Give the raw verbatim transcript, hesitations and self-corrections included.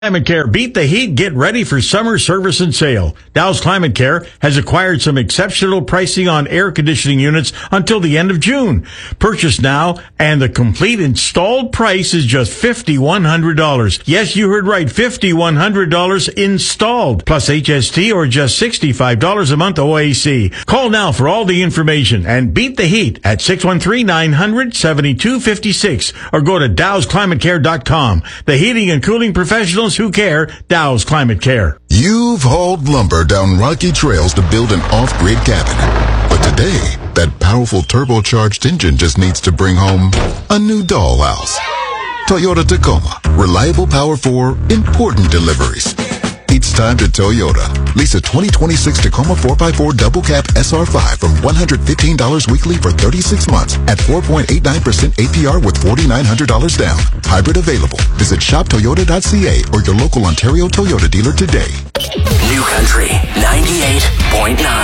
Climate Care. Beat the heat. Get ready for summer service and sale. Dow's Climate Care has acquired some exceptional pricing on air conditioning units until the end of June. Purchase now, and the complete installed price is just five thousand one hundred dollars. Yes, you heard right, five thousand one hundred dollars installed, plus H S T or just sixty-five dollars a month O A C. Call now for all the information and beat the heat at six one three, nine hundred, seventy-two fifty-six or go to dows climate care dot com. The heating and cooling professionals who care, Dow's Climate Care. You've hauled lumber down rocky trails to build an off-grid cabin. But today, that powerful turbocharged engine just needs to bring home a new dollhouse. Toyota Tacoma. Reliable power for important deliveries. It's time to Toyota. Lease a twenty twenty-six Tacoma four by four double cab S R five from one hundred fifteen dollars weekly for thirty-six months at four point eight nine percent A P R with four thousand nine hundred dollars down. Hybrid available. Visit shop toyota dot c a or your local Ontario Toyota dealer today. New Country ninety-eight point nine.